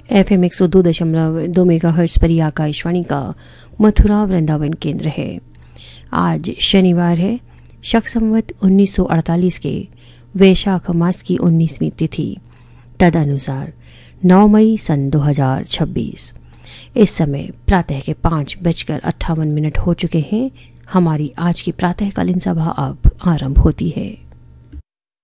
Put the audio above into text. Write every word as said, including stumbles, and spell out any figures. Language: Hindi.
एफ एम एक सौ दो दशमलव दो मेगा हर्ट्स पर आकाशवाणी का मथुरा वृंदावन केंद्र है। आज शनिवार है, शक संवत उन्नीस सौ अड़तालीस के वैशाख मास की उन्नीसवीं तिथि, तदनुसार नौ मई सन दो हजार छब्बीस। इस समय प्रातः के पाँच बजकर अट्ठावन मिनट हो चुके हैं। हमारी आज की प्रातःकालीन सभा अब आरंभ होती है।